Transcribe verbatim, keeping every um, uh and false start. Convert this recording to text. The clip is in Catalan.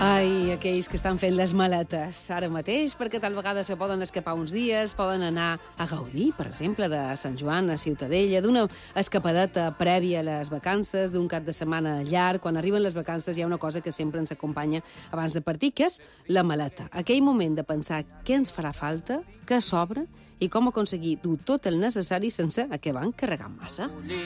Ai, aquells que estan fent les maletes ara mateix, perquè tal vegada se poden escapar uns dies, poden anar a gaudir, per exemple, de Sant Joan a Ciutadella, d'una escapadeta prèvia a les vacances, d'un cap de setmana llarg. Quan arriben les vacances hi ha una cosa que sempre ens acompanya abans de partir, que és la maleta. Aquell moment de pensar què ens farà falta, què sobra i com aconseguir dur tot el necessari sense acabar carregant massa.